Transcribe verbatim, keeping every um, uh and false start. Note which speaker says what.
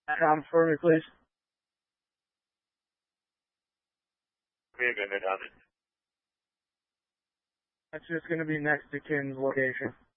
Speaker 1: Com for me, please.
Speaker 2: Be a minute on it.
Speaker 1: That's just going to be next to Kim's location.